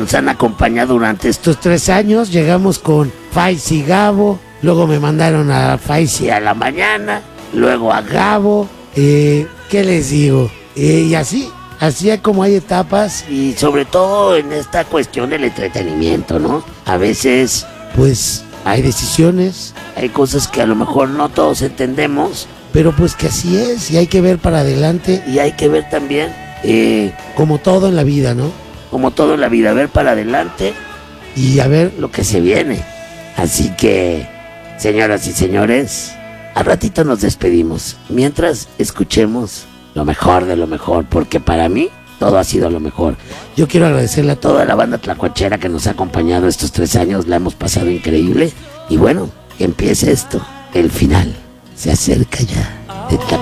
nos han acompañado durante estos 3 años. Llegamos con Faisy y Gabo, luego me mandaron a Faisy a la mañana, luego a Gabo, ¿qué les digo? Y así como hay etapas, y sobre todo en esta cuestión del entretenimiento, ¿no? A veces, pues, hay decisiones, hay cosas que a lo mejor no todos entendemos, pero pues que así es, y hay que ver para adelante, y hay que ver también, como todo en la vida, ¿no? Como todo en la vida, ver para adelante y a ver lo que se viene. Así que, señoras y señores, al ratito nos despedimos, mientras escuchemos lo mejor de lo mejor, porque para mí todo ha sido lo mejor. Yo quiero agradecerle a toda la banda tlacuachera que nos ha acompañado estos 3 años, la hemos pasado increíble. Y bueno, que empiece esto, el final se acerca ya de Tlacuache.